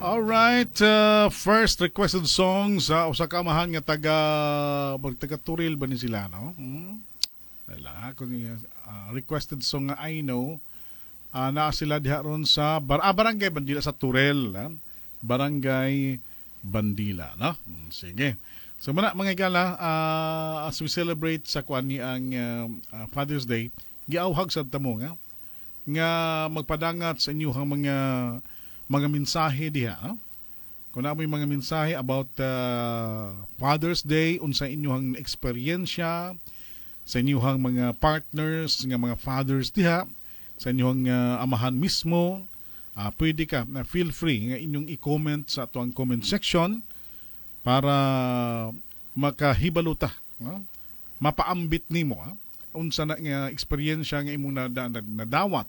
Alright, first requested song sa usa ka amahan nga taga Turil ba ni sila, no? Wala ko ni requested song nga I know. Naa sila diha ron sa Barangay Bandila sa Turil, Barangay Bandila, no? Sige. So mga igala, as we celebrate sa kuan ni ang Father's Day, giawhag sa tamo nga magpadangat sa inyong mga mensahe diha, no? Kung na may mga mensahe about Father's Day, unsa inyong eksperyensya sa inyong mga partners nga mga fathers diha, sa inyong amahan mismo, pwede ka na feel free nga inyong i-comment sa atong comment section para makahibaluta, no? Mapaambit nimo unsa na nga eksperyensya nga imong nadawat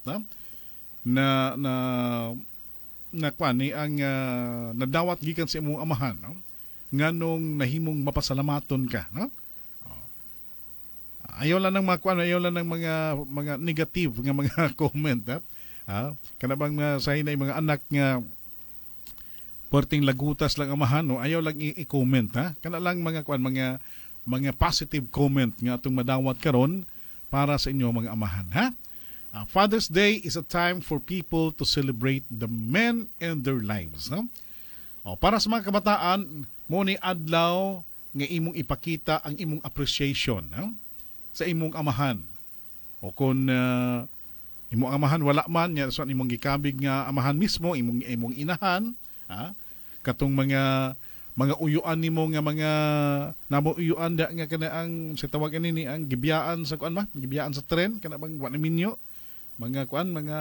na kwani ang nadawat gikan sa imong amahan, no? Nganong nahimong mapasalamaton ka, no? Ayaw lang ng mga negative nga mga comment, kana bang sa hinay mga anak nga porting lagutas lang amahan, no? Ayaw lang i-comment, kana lang mga positive comment nga atong madawat karon para sa inyo mga amahan, Father's Day is a time for people to celebrate the men in their lives, no? Para sa mga kabataan, mo ni adlaw nga imong ipakita ang imong appreciation, sa imong amahan. O kung imong amahan wala man nya so imong gikabig nga amahan mismo, imong inahan, katong mga uyuan nimo nga mga namo uyuan da nga kana ang sa tawag ni ang gibiyaan sa kuan gibiyaan sa tren kana bang wa minyo mga kuan mga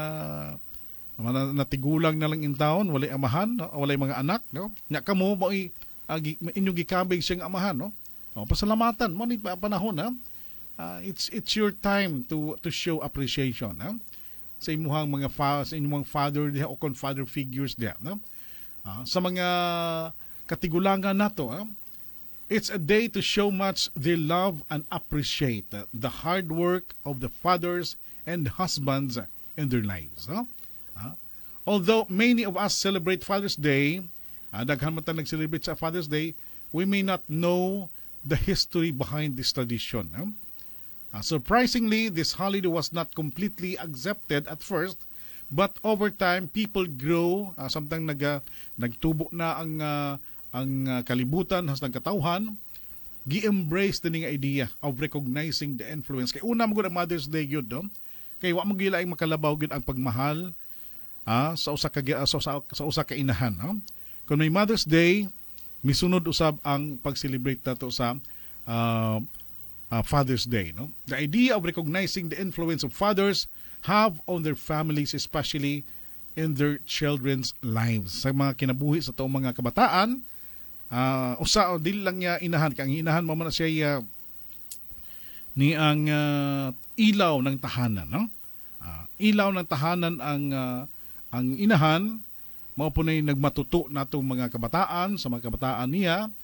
natigulang na lang in town, walay amahan, no? Walay mga anak, no? Nya kamo mo inyong gikabig siyang amahan, no? Pasalamatan mo ni panahon, it's your time to show appreciation, sa imuhang sa inyong father diha o kon father figures diha, no? Sa mga katigulangan nato, it's a day to show much they love and appreciate the hard work of the fathers and husbands in their lives, no? Although many of us celebrate Father's Day, daghan man ta nag-celebrate sa Father's Day, we may not know the history behind this tradition, no? Surprisingly, this holiday was not completely accepted at first, but over time people grow, samtang nagtubo na ang kalibutan has nagkatawhan, gi-embrace din nga idea of recognizing the influence. Kay una mo gud ang Mother's Day gyud, no? Kay wa mo gilaing makalabaw gid ang pagmahal sa usa ka inahan, no? Kung may Mother's Day, misunod usab ang pag-celebrate nato sa Father's Day, no? The idea of recognizing the influence of fathers have on their families, especially in their children's lives. Sa mga kinabuhi sa taong mga kabataan, dili lang niya inahan, kang inahan mo man siya ni ang ilaw ng tahanan, no? Ilaw ng tahanan ang inahan, mao po na nagmatuto natong mga kabataan sa mga kabataan niya